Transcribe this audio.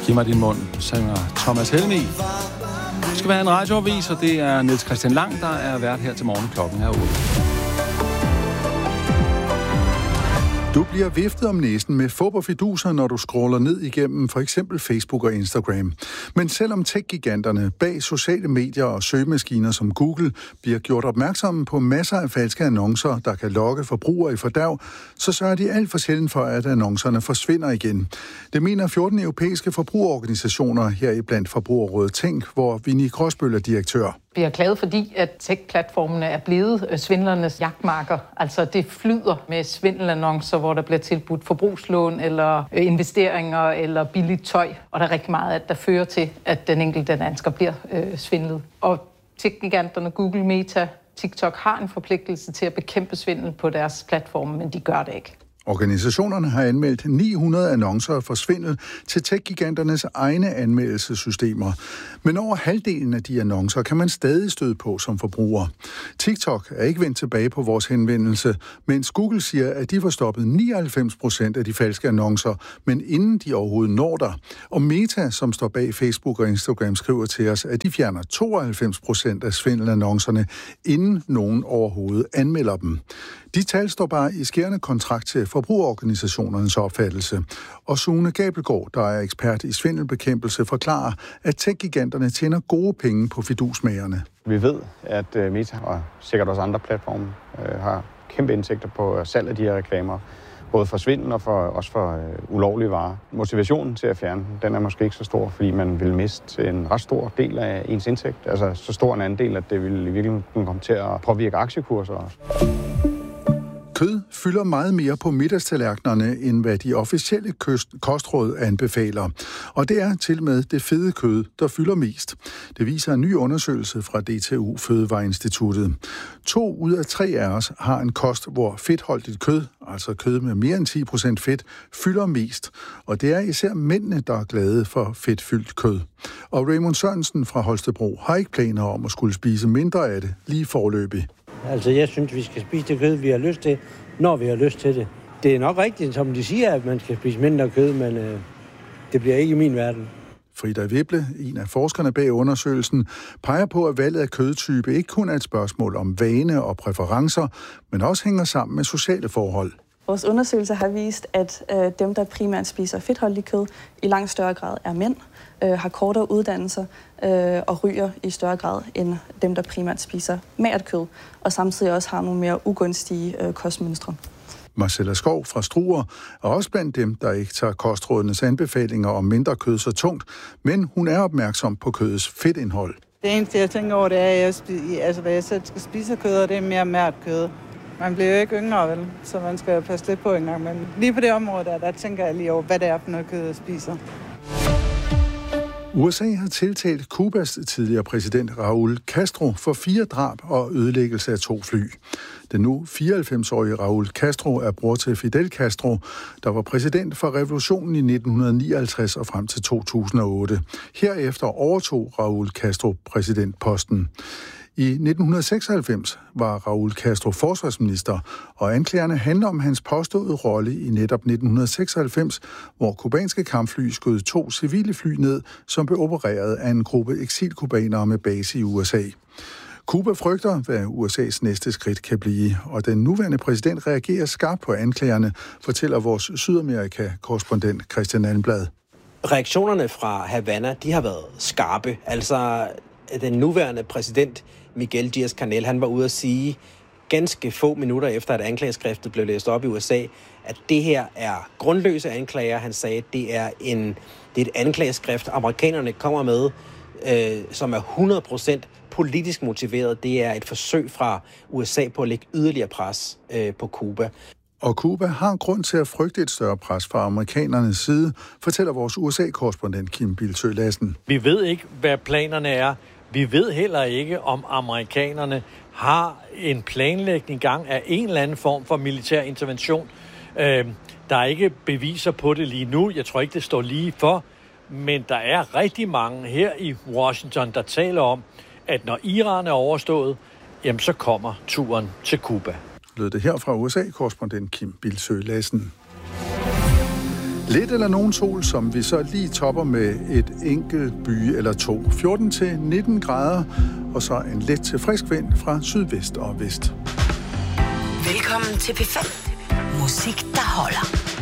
Giv mig din mund, synger Thomas Helmig. Det skal være en radioavis, og det er Niels Christian Lang, der er vært her til morgen. Klokken er 8. Du bliver viftet om næsen med fup og fiduser, når du scroller ned igennem for eksempel Facebook og Instagram. Men selvom tech-giganterne bag sociale medier og søgemaskiner som Google bliver gjort opmærksomme på masser af falske annoncer, der kan lokke forbrugere i fordærv, så sørger de alt for sjældent for, at annoncerne forsvinder igen. Det mener 14 europæiske forbrugerorganisationer heriblandt Forbrugerrådet Tænk, hvor Vinnie Gråsbøl er direktør. Vi er glade, fordi at tech-platformene er blevet svindlernes jagtmarker. Altså det flyder med svindelannoncer, hvor der bliver tilbudt forbrugslån eller investeringer eller billigt tøj. Og der er rigtig meget, der fører til, at den enkelte dansker bliver svindlet. Og tech-giganterne Google, Meta, TikTok har en forpligtelse til at bekæmpe svindel på deres platforme, men de gør det ikke. Organisationerne har anmeldt 900 annoncer for svindel til tech-giganternes egne anmeldelsessystemer. Men over halvdelen af de annoncer kan man stadig støde på som forbruger. TikTok er ikke vendt tilbage på vores henvendelse, mens Google siger, at de får stoppet 99% af de falske annoncer, men inden de overhovedet når der. Og Meta, som står bag Facebook og Instagram, skriver til os, at de fjerner 92% af svindelannoncerne, inden nogen overhovedet anmelder dem. De tal står bare i skærende kontrakt til forbrugerorganisationernes opfattelse. Og Sune Gabelgaard, der er ekspert i svindelbekæmpelse, forklarer, at tech-giganterne tjener gode penge på fidusmagerne. Vi ved, at Meta og sikkert også andre platforme har kæmpe indtægter på salg af de her reklamer. Både for svindel og også for ulovlige varer. Motivationen til at fjerne den er måske ikke så stor, fordi man vil miste en ret stor del af ens indtægt. Altså så stor en andel, at det vil i virkeligheden kunne komme til at påvirke aktiekurser også. Kød fylder meget mere på middagstallerkenerne, end hvad de officielle kostråd anbefaler. Og det er til med det fede kød, der fylder mest. Det viser en ny undersøgelse fra DTU Fødevareinstituttet. 2 ud af 3 af os har en kost, hvor fedtholdigt kød, altså kød med mere end 10% fedt, fylder mest. Og det er især mændene, der er glade for fedtfyldt kød. Og Raymond Sørensen fra Holstebro har ikke planer om at skulle spise mindre af det lige foreløbig. Altså, jeg synes, vi skal spise det kød, vi har lyst til, når vi har lyst til det. Det er nok rigtigt, som de siger, at man skal spise mindre kød, men det bliver ikke i min verden. Frida Wibble, en af forskerne bag undersøgelsen, peger på, at valget af kødtype ikke kun er et spørgsmål om vane og præferencer, men også hænger sammen med sociale forhold. Vores undersøgelser har vist, at dem, der primært spiser fedtholdigt kød, i langt større grad er mænd, har kortere uddannelser og ryger i større grad end dem, der primært spiser magert kød, og samtidig også har nogle mere ugunstige kostmønstre. Marcella Skov fra Struer er også blandt dem, der ikke tager kostrådenes anbefalinger om mindre kød så tungt, men hun er opmærksom på kødets fedtindhold. Det eneste, jeg tænker over, det er, at hvad jeg selv skal spise af kød, og det er mere mært kød. Man bliver jo ikke yngre, vel? Så man skal passe lidt på en gang. Men lige på det område, der tænker jeg lige over, hvad det er for noget kød, jeg spiser. USA har tiltalt Cubas tidligere præsident Raúl Castro for 4 drab og ødelæggelse af 2 fly. Den nu 94-årige Raúl Castro er bror til Fidel Castro, der var præsident for revolutionen i 1959 og frem til 2008. Herefter overtog Raúl Castro præsidentposten. I 1996 var Raúl Castro forsvarsminister, og anklagerne handler om hans påståede rolle i netop 1996, hvor kubanske kampfly skød 2 civile fly ned, som blev opereret af en gruppe eksilkubanere med base i USA. Cuba frygter, hvad USA's næste skridt kan blive, og den nuværende præsident reagerer skarpt på anklagerne, fortæller vores Sydamerika-korrespondent Christian Almblad. Reaktionerne fra Havana, de har været skarpe. Altså, den nuværende præsident Miguel Díaz-Canel, han var ude at sige ganske få minutter efter, at anklageskriftet blev læst op i USA, at det her er grundløse anklager. Han sagde, at det er et anklageskrift, amerikanerne kommer med, som er 100% politisk motiveret. Det er et forsøg fra USA på at lægge yderligere pres på Cuba. Og Cuba har grund til at frygte et større pres fra amerikanernes side, fortæller vores USA-korrespondent Kim Bildsøe Lassen. Vi ved ikke, hvad planerne er. Vi ved heller ikke, om amerikanerne har en planlægning i gang af en eller anden form for militær intervention. Der er ikke beviser på det lige nu. Jeg tror ikke, det står lige for. Men der er rigtig mange her i Washington, der taler om, at når Iran er overstået, jamen så kommer turen til Cuba. Lød det her fra USA-korrespondent Kim Bildsøe Lassen. Lidt eller nogen sol, som vi så lige topper med et enkelt by eller to. 14 til 19 grader, og så en let til frisk vind fra sydvest og vest. Velkommen til P5. Musik, der holder.